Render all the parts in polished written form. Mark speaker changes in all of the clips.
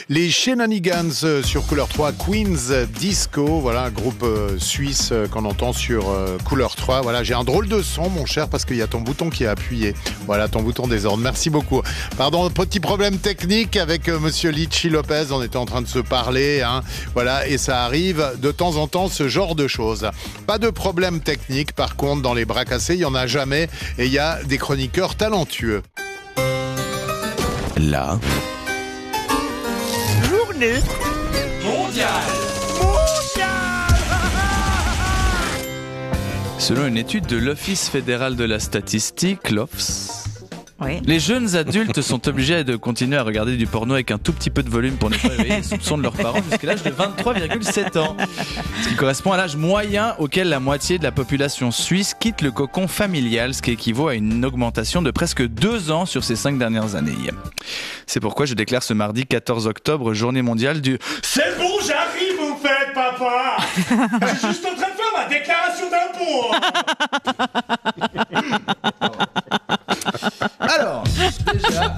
Speaker 1: Les Shenanigans sur Couleur 3, Queen's Disco, voilà un groupe suisse qu'on entend sur Couleur 3. Voilà, j'ai un drôle de son mon cher parce qu'il y a ton bouton qui est appuyé. Voilà, ton bouton désordre. Merci beaucoup. Pardon, petit problème technique avec monsieur Litchi Lopez, on était en train de se parler, hein. Voilà, et ça arrive de temps en temps ce genre de choses. Pas de problème technique, par contre dans les bras cassés, il y en a jamais et il y a des chroniqueurs talentueux.
Speaker 2: La
Speaker 3: Journée
Speaker 2: mondiale. Selon une étude de l'Office fédéral de la statistique, l'OFS,
Speaker 3: Oui.
Speaker 2: les jeunes adultes sont obligés de continuer à regarder du porno avec un tout petit peu de volume pour ne pas éveiller les soupçons de leurs parents jusqu'à l'âge de 23,7 ans. Ce qui correspond à l'âge moyen auquel la moitié de la population suisse quitte le cocon familial, ce qui équivaut à une augmentation de presque 2 ans sur ces 5 dernières années. C'est pourquoi je déclare ce mardi 14 octobre journée mondiale du «
Speaker 4: C'est bon, j'arrive au fait, papa. Je suis juste en train de faire ma déclaration d'impôt.
Speaker 2: Alors, déjà,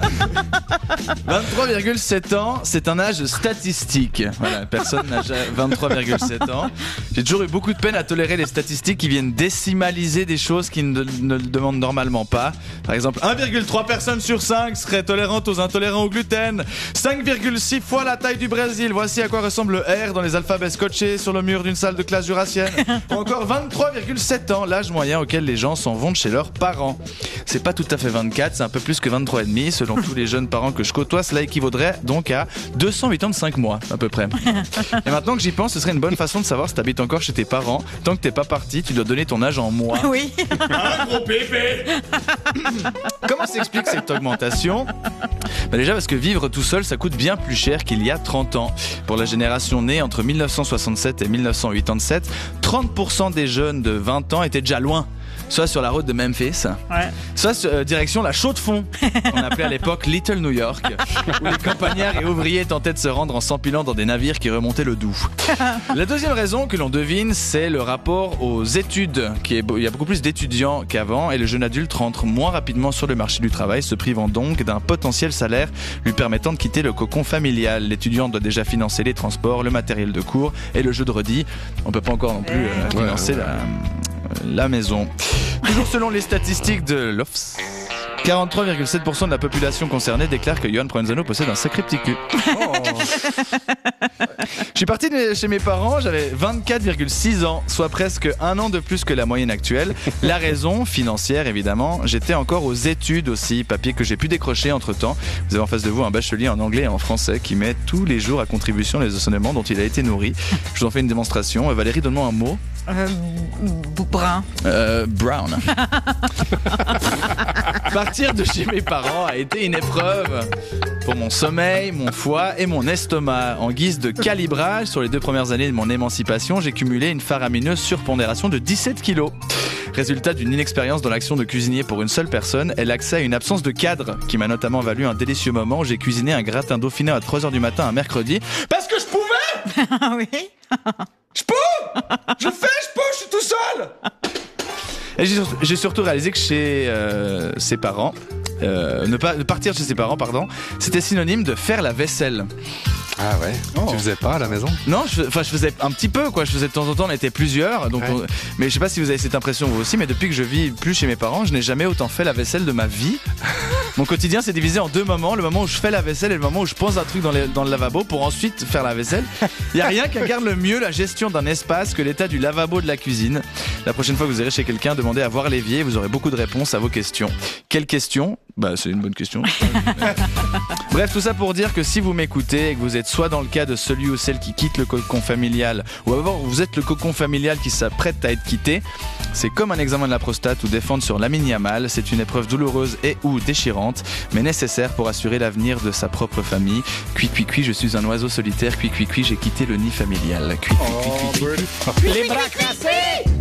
Speaker 2: 23,7 ans, c'est un âge statistique. Voilà, personne n'a 23,7 ans. J'ai toujours eu beaucoup de peine à tolérer les statistiques qui viennent décimaliser des choses qui ne le demandent normalement pas. Par exemple, 1,3 personnes sur 5 seraient tolérantes aux intolérants au gluten. 5,6 fois la taille du Brésil. Voici à quoi ressemble le R dans les alphabets scotchés sur le mur d'une salle de classe jurassienne. Ou encore 23,7 ans, l'âge moyen auquel les gens s'en vont de chez leurs parents. C'est pas tout à fait 24, c'est un peu plus que 23,5. Selon tous les jeunes parents que je côtoie, cela équivaudrait donc à 285 mois à peu près. Et maintenant que j'y pense, ce serait une bonne façon de savoir si t'habites encore chez tes parents. Tant que t'es pas parti, tu dois donner ton âge en mois.
Speaker 3: Oui.
Speaker 4: Un gros pépé.
Speaker 2: Comment s'explique cette augmentation ? Déjà parce que vivre tout seul, ça coûte bien plus cher qu'il y a 30 ans. Pour la génération née entre 1967 et 1987, 30% des jeunes de 20 ans étaient déjà loin. Soit sur la route de Memphis,
Speaker 3: Ouais.
Speaker 2: soit direction la Chaux-de-Fonds, qu'on appelait à l'époque Little New York, où les campagnards et ouvriers tentaient de se rendre en s'empilant dans des navires qui remontaient le Doubs. La deuxième raison que l'on devine, c'est le rapport aux études. Il y a beaucoup plus d'étudiants qu'avant et le jeune adulte rentre moins rapidement sur le marché du travail, se privant donc d'un potentiel salaire lui permettant de quitter le cocon familial. L'étudiant doit déjà financer les transports, le matériel de cours et le jeudi. On peut pas encore non plus financer la maison. Toujours selon les statistiques de l'OFS, 43,7% de la population concernée déclare que Johan Provenzano possède un sacré petit cul. Oh. Je suis parti chez mes parents, j'avais 24,6 ans, soit presque 1 an de plus que la moyenne actuelle. La raison, financière évidemment, j'étais encore aux études aussi, papier que j'ai pu décrocher entre temps. Vous avez en face de vous un bachelier en anglais et en français qui met tous les jours à contribution les enseignements dont il a été nourri. Je vous en fais une démonstration. Valérie, donne-moi un mot.
Speaker 3: Brun.
Speaker 2: Brown. Partir de chez mes parents a été une épreuve pour mon sommeil, mon foie et mon estomac. En guise de calibrage, sur les 2 premières années de mon émancipation, j'ai cumulé une faramineuse surpondération de 17 kilos. Résultat d'une inexpérience dans l'action de cuisinier pour une seule personne et l'accès à une absence de cadre qui m'a notamment valu un délicieux moment où j'ai cuisiné un gratin dauphiné à 3h du matin un mercredi parce que je pouvais.
Speaker 3: Oui.
Speaker 2: Je peux. Je suis tout seul. Et j'ai surtout réalisé que chez ses parents, ne partir chez ses parents, c'était synonyme de faire la vaisselle.
Speaker 1: Ah ouais. Tu faisais pas à la maison ?
Speaker 2: Non, je faisais un petit peu quoi. Je faisais de temps en temps, on était plusieurs. Donc
Speaker 1: ouais.
Speaker 2: Mais je sais pas si vous avez cette impression vous aussi, mais depuis que je vis plus chez mes parents, je n'ai jamais autant fait la vaisselle de ma vie. Mon quotidien s'est divisé en 2 moments. Le moment où je fais la vaisselle et le moment où je pose un truc dans le lavabo pour ensuite faire la vaisselle. Il n'y a rien qui incarne le mieux la gestion d'un espace que l'état du lavabo de la cuisine. La prochaine fois que vous irez chez quelqu'un, demandez à voir l'évier. Vous aurez beaucoup de réponses à vos questions. Quelles questions ? C'est une bonne question. Bref, tout ça pour dire que si vous m'écoutez et que vous êtes soit dans le cas de celui ou celle qui quitte le cocon familial, ou alors vous êtes le cocon familial qui s'apprête à être quitté, c'est comme un examen de la prostate ou défendre sur Lamine Yamal. C'est une épreuve douloureuse et ou déchirante, mais nécessaire pour assurer l'avenir de sa propre famille. Cui, cui, cui, je suis un oiseau solitaire. Cui, cui, cui, j'ai quitté le nid familial. Cui, cui, cui, cui, cui.
Speaker 3: Les bras cassés.